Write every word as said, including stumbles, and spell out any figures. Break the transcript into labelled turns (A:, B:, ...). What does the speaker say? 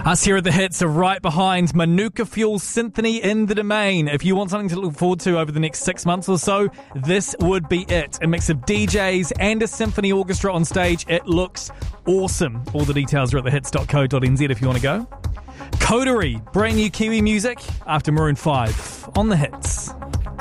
A: Us here at The Hits are right behind Manuka Fuel Symphony in the Domain. If you want something to look forward to over the next six months or so, this would be it. A mix of D Js and a symphony orchestra on stage. It looks awesome. All the details are at the hits dot co dot n z if you want to go. Coterie, brand new Kiwi music after Maroon five on The Hits.